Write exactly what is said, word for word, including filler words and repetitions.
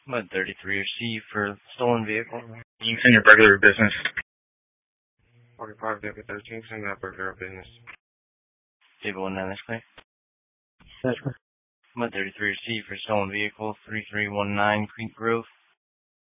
Mud thirty-three C for stolen vehicle. You can send your burglary business. forty-five W thirteen, send that burglary business. Table one nine, that's clear. That's right. Mud thirty-three C for stolen vehicle, three three one nine Creek Grove.